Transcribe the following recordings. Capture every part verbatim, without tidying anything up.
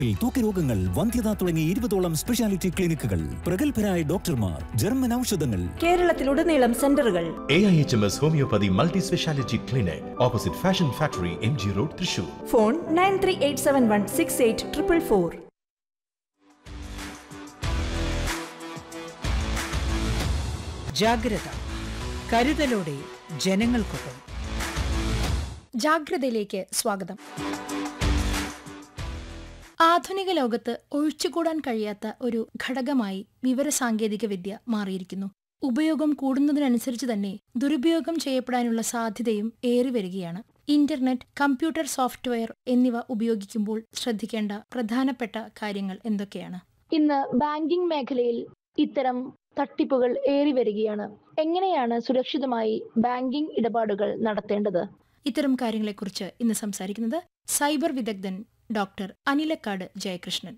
തൂക്കരോഗങ്ങൾ, വന്ധ്യത തുടങ്ങി ഇരുപതോളം സ്പെഷ്യാലിറ്റി ക്ലിനിക്കുകൾ, പ്രഗത്ഭരായ ഡോക്ടർമാർ, ജർമ്മൻ ഔഷധങ്ങൾ. കേരളത്തിലുടനീളം സെന്ററുകൾ. A I H M S homeopathy multi speciality clinic, opposite fashion factory, M G road, Thrissur. Phone nine three eight seven one six eight triple four. ജാഗ്രത, കരുതലോടെ ജനങ്ങൾക്കൊപ്പം. ജാഗ്രതയിലേക്ക് സ്വാഗതം. ആധുനിക ലോകത്ത് ഒഴിച്ചുകൂടാൻ കഴിയാത്ത ഒരു ഘടകമായി വിവരസാങ്കേതിക വിദ്യ മാറിയിരിക്കുന്നു. ഉപയോഗം കൂടുന്നതിനനുസരിച്ച് തന്നെ ദുരുപയോഗം ചെയ്യപ്പെടാനുള്ള സാധ്യതയും ഏറിവരികയാണ്. ഇന്റർനെറ്റ്, കമ്പ്യൂട്ടർ സോഫ്റ്റ്വെയർ എന്നിവ ഉപയോഗിക്കുമ്പോൾ ശ്രദ്ധിക്കേണ്ട പ്രധാനപ്പെട്ട കാര്യങ്ങൾ എന്തൊക്കെയാണ്? ഇന്ന് ബാങ്കിംഗ് മേഖലയിൽ ഇത്തരം തട്ടിപ്പുകൾ ഏറി വരികയാണ്. എങ്ങനെയാണ് സുരക്ഷിതമായി ബാങ്കിംഗ് ഇടപാടുകൾ നടത്തേണ്ടത്? ഇത്തരം കാര്യങ്ങളെക്കുറിച്ച് ഇന്ന് സംസാരിക്കുന്നത് സൈബർ വിദഗ്ധൻ ഡോക്ടർ അനിലക്കാട് ജയകൃഷ്ണൻ.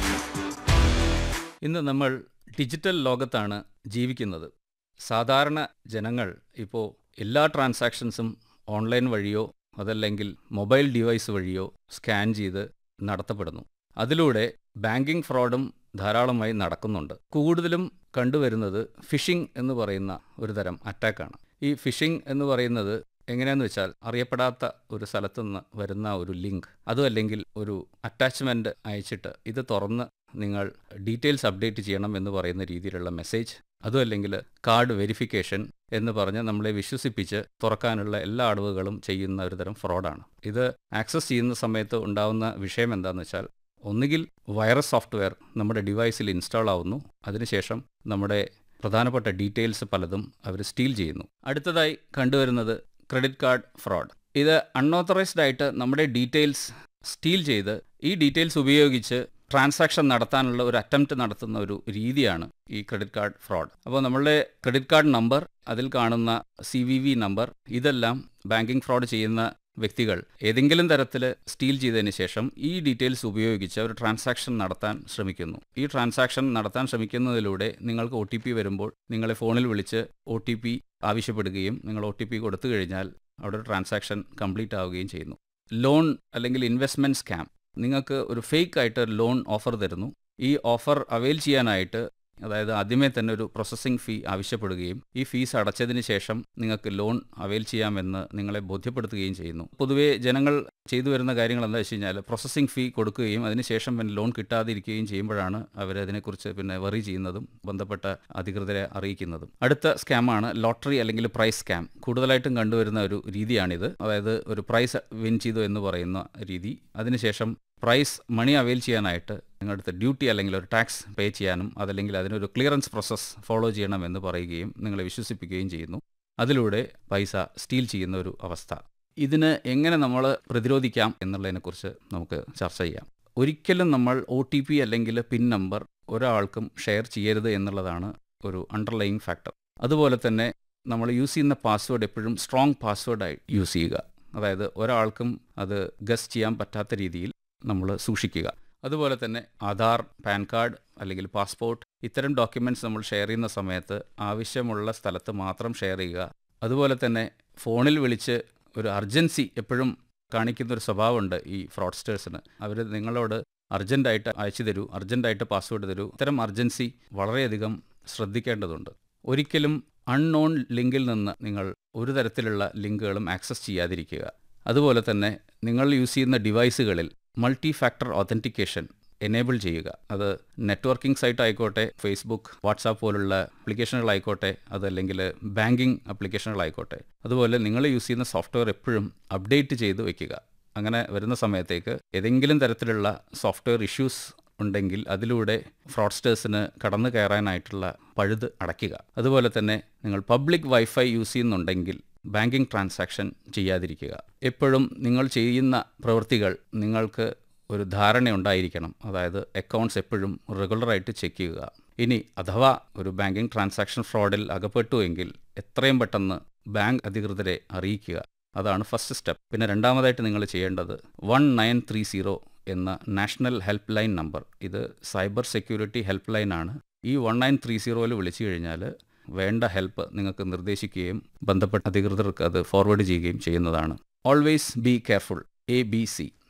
ഇന്ന് നമ്മൾ ഡിജിറ്റൽ ലോകത്താണ് ജീവിക്കുന്നത്. സാധാരണ ജനങ്ങൾ ഇപ്പോൾ എല്ലാ ട്രാൻസാക്ഷൻസും ഓൺലൈൻ വഴിയോ അതല്ലെങ്കിൽ മൊബൈൽ ഡിവൈസ് വഴിയോ സ്കാൻ ചെയ്ത് നടത്തപ്പെടുന്നു. അതിലൂടെ ബാങ്കിംഗ് ഫ്രോഡും ധാരാളമായി നടക്കുന്നുണ്ട്. കൂടുതലും കണ്ടുവരുന്നത് ഫിഷിംഗ് എന്ന് പറയുന്ന ഒരു തരം അറ്റാക്കാണ്. ഈ ഫിഷിംഗ് എന്ന് പറയുന്നത് എങ്ങനെയാണെന്ന് വെച്ചാൽ, അറിയപ്പെടാത്ത ഒരു സ്ഥലത്തു നിന്ന് വരുന്ന ഒരു ലിങ്ക്, അതും അല്ലെങ്കിൽ ഒരു അറ്റാച്ച്മെൻറ്റ് അയച്ചിട്ട് ഇത് തുറന്ന് നിങ്ങൾ ഡീറ്റെയിൽസ് അപ്ഡേറ്റ് ചെയ്യണം എന്ന് പറയുന്ന രീതിയിലുള്ള മെസ്സേജ്, അതും അല്ലെങ്കിൽ കാർഡ് വെരിഫിക്കേഷൻ എന്ന് പറഞ്ഞ് നമ്മളെ വിശ്വസിപ്പിച്ച് തുറക്കാനുള്ള എല്ലാ അടവുകളും ചെയ്യുന്ന ഒരു തരം ഫ്രോഡാണ്. ഇത് ആക്സസ് ചെയ്യുന്ന സമയത്ത് ഉണ്ടാകുന്ന വിഷയം എന്താണെന്ന് വെച്ചാൽ, ഒന്നുകിൽ വൈറസ് സോഫ്റ്റ്വെയർ നമ്മുടെ ഡിവൈസിൽ ഇൻസ്റ്റാൾ ആവുന്നു, അതിനുശേഷം നമ്മുടെ പ്രധാനപ്പെട്ട ഡീറ്റെയിൽസ് പലതും അവർ സ്റ്റീൽ ചെയ്യുന്നു. അടുത്തതായി കണ്ടുവരുന്നത് ക്രെഡിറ്റ് കാർഡ് ഫ്രോഡ്. ഇത് അൺഓത്തറൈസ്ഡ് ആയിട്ട് നമ്മുടെ ഡീറ്റെയിൽസ് സ്റ്റീൽ ചെയ്ത് ഈ ഡീറ്റെയിൽസ് ഉപയോഗിച്ച് ട്രാൻസാക്ഷൻ നടത്താനുള്ള ഒരു അറ്റംപ്റ്റ് നടത്തുന്ന ഒരു രീതിയാണ് ഈ ക്രെഡിറ്റ് കാർഡ് ഫ്രോഡ്. അപ്പോൾ നമ്മളുടെ ക്രെഡിറ്റ് കാർഡ് നമ്പർ, അതിൽ കാണുന്ന സി വി വി നമ്പർ, ഇതെല്ലാം ബാങ്കിംഗ് ഫ്രോഡ് ചെയ്യുന്ന വ്യക്തികൾ ഏതെങ്കിലും തരത്തിൽ സ്റ്റീൽ ചെയ്തതിന് ശേഷം ഈ ഡീറ്റെയിൽസ് ഉപയോഗിച്ച് അവർ ട്രാൻസാക്ഷൻ നടത്താൻ ശ്രമിക്കുന്നു. ഈ ട്രാൻസാക്ഷൻ നടത്താൻ ശ്രമിക്കുന്നതിലൂടെ നിങ്ങൾക്ക് ഒ ടി പി വരുമ്പോൾ നിങ്ങളെ ഫോണിൽ വിളിച്ച് ഒ ടി പി ആവശ്യപ്പെടുകയും നിങ്ങൾ ഒ ടി പി കൊടുത്തു കഴിഞ്ഞാൽ അവിടെ ട്രാൻസാക്ഷൻ കംപ്ലീറ്റ് ആവുകയും ചെയ്യുന്നു. ലോൺ അല്ലെങ്കിൽ ഇൻവെസ്റ്റ്മെൻറ്റ് സ്കാം. നിങ്ങൾക്ക് ഒരു ഫേക്ക് ആയിട്ട് ലോൺ ഓഫർ തരുന്നു. ഈ ഓഫർ അവെയിൽ ചെയ്യാനായിട്ട്, അതായത് ആദ്യമേ തന്നെ ഒരു പ്രോസസ്സിംഗ് ഫീ ആവശ്യപ്പെടുകയും ഈ ഫീസ് അടച്ചതിന് ശേഷം നിങ്ങൾക്ക് ലോൺ അവെയിൽ ചെയ്യാമെന്ന് നിങ്ങളെ ബോധ്യപ്പെടുത്തുകയും ചെയ്യുന്നു. പൊതുവേ ജനങ്ങൾ ചെയ്തു വരുന്ന കാര്യങ്ങൾ എന്താ വെച്ച് കഴിഞ്ഞാൽ, പ്രോസസ്സിംഗ് ഫീ കൊടുക്കുകയും അതിനുശേഷം പിന്നെ ലോൺ കിട്ടാതിരിക്കുകയും ചെയ്യുമ്പോഴാണ് അവരതിനെക്കുറിച്ച് പിന്നെ വറി ചെയ്യുന്നതും ബന്ധപ്പെട്ട അധികൃതരെ അറിയിക്കുന്നതും. അടുത്ത സ്കാമാണ് ലോട്ടറി അല്ലെങ്കിൽ പ്രൈസ് സ്കാം. കൂടുതലായിട്ടും കണ്ടുവരുന്ന ഒരു രീതിയാണിത്. അതായത് ഒരു പ്രൈസ് വിൻ ചെയ്തു എന്ന് പറയുന്ന രീതി, അതിനുശേഷം പ്രൈസ് മണി അവെയിൽ ചെയ്യാനായിട്ട് നിങ്ങളുടെ ഡ്യൂട്ടി അല്ലെങ്കിൽ ഒരു ടാക്സ് പേ ചെയ്യാനും അതല്ലെങ്കിൽ അതിനൊരു ക്ലിയറൻസ് പ്രോസസ്സ് ഫോളോ ചെയ്യണമെന്ന് പറയുകയും നിങ്ങളെ വിശ്വസിപ്പിക്കുകയും ചെയ്യുന്നു. അതിലൂടെ പൈസ സ്റ്റീൽ ചെയ്യുന്ന ഒരു അവസ്ഥ. ഇതിന് എങ്ങനെ നമ്മൾ പ്രതിരോധിക്കാം എന്നുള്ളതിനെക്കുറിച്ച് നമുക്ക് ചർച്ച ചെയ്യാം. ഒരിക്കലും നമ്മൾ ഒ ടി പി അല്ലെങ്കിൽ പിൻ നമ്പർ ഒരാൾക്കും ഷെയർ ചെയ്യരുത് എന്നുള്ളതാണ് ഒരു അണ്ടർലൈയിങ് ഫാക്ടർ. അതുപോലെ തന്നെ നമ്മൾ യൂസ് ചെയ്യുന്ന പാസ്വേഡ് എപ്പോഴും സ്ട്രോങ് പാസ്വേഡായി യൂസ് ചെയ്യുക. അതായത് ഒരാൾക്കും അത് ഗസ് ചെയ്യാൻ പറ്റാത്ത രീതിയിൽ നമ്മൾ സൂക്ഷിക്കുക. അതുപോലെ തന്നെ ആധാർ, പാൻ കാർഡ് അല്ലെങ്കിൽ പാസ്പോർട്ട്, ഇത്തരം ഡോക്യുമെൻറ്റ്സ് നമ്മൾ ഷെയർ ചെയ്യുന്ന സമയത്ത് ആവശ്യമുള്ള സ്ഥലത്ത് മാത്രം ഷെയർ ചെയ്യുക. അതുപോലെ തന്നെ ഫോണിൽ വിളിച്ച് ഒരു അർജൻസി എപ്പോഴും കാണിക്കുന്നൊരു സ്വഭാവമുണ്ട് ഈ ഫ്രോഡ്സ്റ്റേഴ്സിന്. അവർ നിങ്ങളോട് അർജൻറ്റായിട്ട് അയച്ചു തരൂ, അർജൻറ്റായിട്ട് പാസ്വേഡ് തരൂ. ഇത്തരം അർജൻസി വളരെയധികം ശ്രദ്ധിക്കേണ്ടതുണ്ട്. ഒരിക്കലും അൺനോൺ ലിങ്കിൽ നിന്ന് നിങ്ങൾ ഒരു തരത്തിലുള്ള ലിങ്കുകളും ആക്സസ് ചെയ്യാതിരിക്കുക. അതുപോലെ തന്നെ നിങ്ങൾ യൂസ് ചെയ്യുന്ന ഡിവൈസുകളിൽ മൾട്ടി ഫാക്ടർ ഒതൻറ്റിക്കേഷൻ എനേബിൾ ചെയ്യുക. അത് നെറ്റ്വർക്കിംഗ് സൈറ്റ് ആയിക്കോട്ടെ, ഫേസ്ബുക്ക്, വാട്സാപ്പ് പോലുള്ള ആപ്ലിക്കേഷനുകളായിക്കോട്ടെ, അതല്ലെങ്കിൽ ബാങ്കിങ് ആപ്ലിക്കേഷനുകളായിക്കോട്ടെ. അതുപോലെ നിങ്ങൾ യൂസ് ചെയ്യുന്ന സോഫ്റ്റ്വെയർ എപ്പോഴും അപ്ഡേറ്റ് ചെയ്ത് വയ്ക്കുക. അങ്ങനെ വരുന്ന സമയത്തേക്ക് ഏതെങ്കിലും തരത്തിലുള്ള സോഫ്റ്റ്വെയർ ഇഷ്യൂസ് ഉണ്ടെങ്കിൽ അതിലൂടെ ഫ്രോഡ്സ്റ്റേഴ്സിന് കടന്നു കയറാനായിട്ടുള്ള പഴുത് അടയ്ക്കുക. അതുപോലെ തന്നെ നിങ്ങൾ പബ്ലിക് വൈഫൈ യൂസ് ചെയ്യുന്നുണ്ടെങ്കിൽ ബാങ്കിംഗ് ട്രാൻസാക്ഷൻ ചെയ്യാതിരിക്കുക. എപ്പോഴും നിങ്ങൾ ചെയ്യുന്ന പ്രവൃത്തികൾ നിങ്ങൾക്ക് ഒരു ധാരണയുണ്ടായിരിക്കണം. അതായത് അക്കൗണ്ട്സ് എപ്പോഴും റെഗുലറായിട്ട് ചെക്ക് ചെയ്യുക. ഇനി അഥവാ ഒരു ബാങ്കിംഗ് ട്രാൻസാക്ഷൻ ഫ്രോഡിൽ അകപ്പെട്ടുവെങ്കിൽ എത്രയും പെട്ടെന്ന് ബാങ്ക് അധികൃതരെ അറിയിക്കുക. അതാണ് ഫസ്റ്റ് സ്റ്റെപ്പ്. പിന്നെ രണ്ടാമതായിട്ട് നിങ്ങൾ ചെയ്യേണ്ടത് വൺ നയൻ ത്രീ സീറോ എന്ന നാഷണൽ ഹെൽപ്പ് ലൈൻ നമ്പർ. ഇത് സൈബർ സെക്യൂരിറ്റി ഹെൽപ്പ് ലൈനാണ്. ഈ വൺ നയൻ ത്രീ സീറോയിൽ വിളിച്ചു കഴിഞ്ഞാൽ വേണ്ട ഹെൽപ്പ് നിങ്ങൾക്ക് നിർദ്ദേശിക്കുകയും ബന്ധപ്പെട്ട അധികൃതർക്ക് അത് ഫോർവേഡ് ചെയ്യുകയും ചെയ്യുന്നതാണ്. Always be careful. A B C.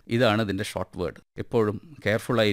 ഇതാണ് ഇതിൻ്റെ ഷോർട്ട് വേർഡ്. എപ്പോഴും കെയർഫുള്ളായി